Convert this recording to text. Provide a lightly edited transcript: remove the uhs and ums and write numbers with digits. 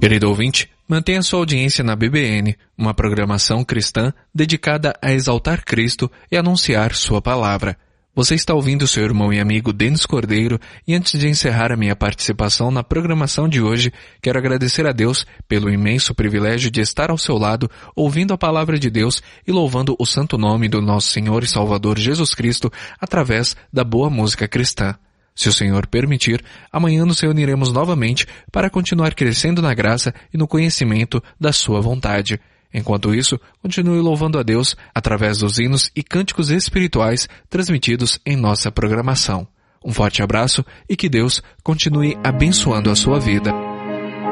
Querido ouvinte, mantenha sua audiência na BBN, uma programação cristã dedicada a exaltar Cristo e anunciar sua palavra. Você está ouvindo seu irmão e amigo Denis Cordeiro, e antes de encerrar a minha participação na programação de hoje, quero agradecer a Deus pelo imenso privilégio de estar ao seu lado, ouvindo a palavra de Deus e louvando o santo nome do nosso Senhor e Salvador Jesus Cristo através da boa música cristã. Se o Senhor permitir, amanhã nos reuniremos novamente para continuar crescendo na graça e no conhecimento da sua vontade. Enquanto isso, continue louvando a Deus através dos hinos e cânticos espirituais transmitidos em nossa programação. Um forte abraço e que Deus continue abençoando a sua vida.